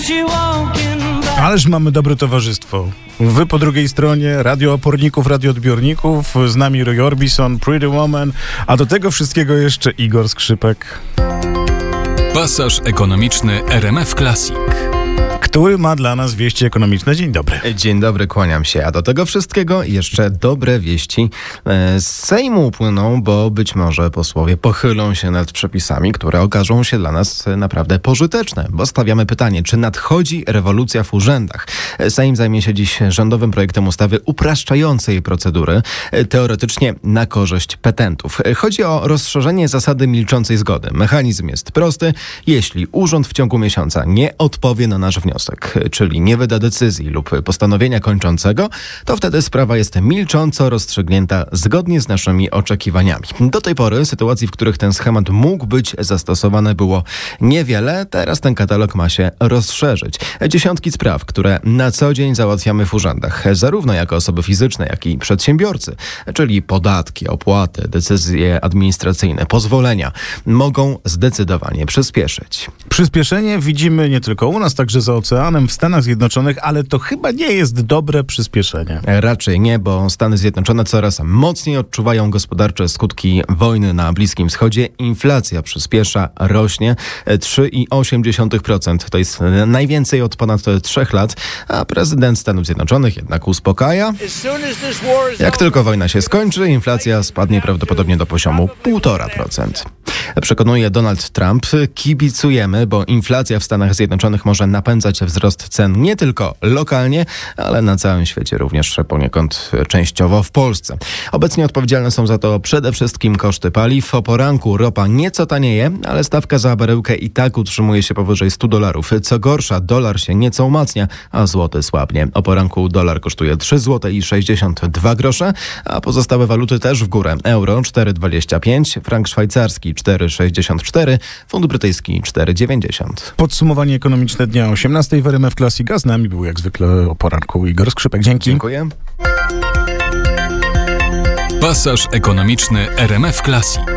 Ależ mamy dobre towarzystwo. Wy po drugiej stronie, radiooporników, radioodbiorników, z nami Roy Orbison, Pretty Woman, a do tego wszystkiego jeszcze Igor Skrzypek. Pasaż ekonomiczny RMF Classic, który ma dla nas wieści ekonomiczne. Dzień dobry. Dzień dobry, kłaniam się. A do tego wszystkiego jeszcze dobre wieści z Sejmu płyną, bo być może posłowie pochylą się nad przepisami, które okażą się dla nas naprawdę pożyteczne. Bo stawiamy pytanie, czy nadchodzi rewolucja w urzędach? Sejm zajmie się dziś rządowym projektem ustawy upraszczającej procedury, teoretycznie na korzyść petentów. Chodzi o rozszerzenie zasady milczącej zgody. Mechanizm jest prosty. Jeśli urząd w ciągu miesiąca nie odpowie na nasz wniosek, czyli nie wyda decyzji lub postanowienia kończącego, to wtedy sprawa jest milcząco rozstrzygnięta zgodnie z naszymi oczekiwaniami. Do tej pory sytuacji, w których ten schemat mógł być zastosowany, było niewiele. Teraz ten katalog ma się rozszerzyć. Dziesiątki spraw, które na co dzień załatwiamy w urzędach, zarówno jako osoby fizyczne, jak i przedsiębiorcy, czyli podatki, opłaty, decyzje administracyjne, pozwolenia, mogą zdecydowanie przyspieszyć. Przyspieszenie widzimy nie tylko u nas, także za oceanem, w Stanach Zjednoczonych, ale to chyba nie jest dobre przyspieszenie. Raczej nie, bo Stany Zjednoczone coraz mocniej odczuwają gospodarcze skutki wojny na Bliskim Wschodzie. Inflacja przyspiesza, rośnie 3,8%. To jest najwięcej od ponad 3 lat, a prezydent Stanów Zjednoczonych jednak uspokaja. Jak tylko wojna się skończy, inflacja spadnie prawdopodobnie do poziomu 1,5%. Przekonuje Donald Trump, kibicujemy, bo inflacja w Stanach Zjednoczonych może napędzać wzrost cen nie tylko lokalnie, ale na całym świecie, również poniekąd częściowo w Polsce. Obecnie odpowiedzialne są za to przede wszystkim koszty paliw. O poranku ropa nieco tanieje, ale stawka za baryłkę i tak utrzymuje się powyżej $100. Co gorsza, dolar się nieco umacnia, a złoty słabnie. O poranku dolar kosztuje 3,62 zł, a pozostałe waluty też w górę. Euro 4,25, frank szwajcarski 4,64, funt brytyjski 4,90. Podsumowanie ekonomiczne dnia 18 w RMF Classic, a z nami był jak zwykle o poranku Igor Skrzypek. Dzięki. Dziękuję. Pasaż ekonomiczny RMF Classic.